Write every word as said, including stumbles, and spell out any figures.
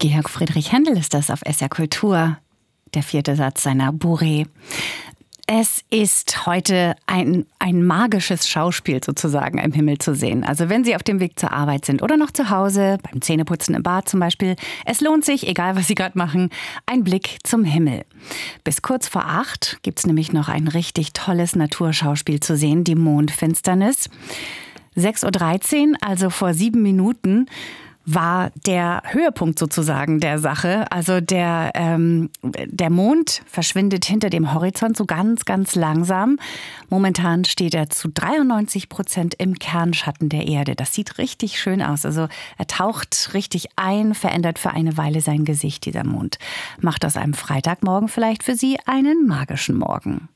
Georg Friedrich Händel ist das auf S R Kultur, der vierte Satz seiner Bourrée. Es ist heute ein, ein magisches Schauspiel sozusagen im Himmel zu sehen. Also wenn Sie auf dem Weg zur Arbeit sind oder noch zu Hause, beim Zähneputzen im Bad zum Beispiel, es lohnt sich, egal was Sie gerade machen, ein Blick zum Himmel. Bis kurz vor acht gibt es nämlich noch ein richtig tolles Naturschauspiel zu sehen, die Mondfinsternis. sechs Uhr dreizehn, also vor sieben Minuten, war der Höhepunkt sozusagen der Sache. Also der, ähm, der Mond verschwindet hinter dem Horizont so ganz, ganz langsam. Momentan steht er zu dreiundneunzig Prozent im Kernschatten der Erde. Das sieht richtig schön aus. Also er taucht richtig ein, verändert für eine Weile sein Gesicht, dieser Mond. Macht aus einem Freitagmorgen vielleicht für Sie einen magischen Morgen.